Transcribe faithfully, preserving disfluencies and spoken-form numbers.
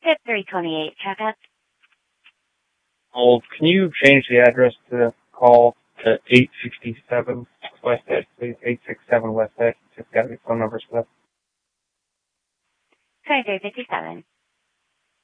Fifth three twenty-eight, checkup. Oh, can you change the address to call to eight sixty-seven West Edge, please? eight sixty-seven West Edge. It's got to be phone numbers for that. twenty-three fifty-seven.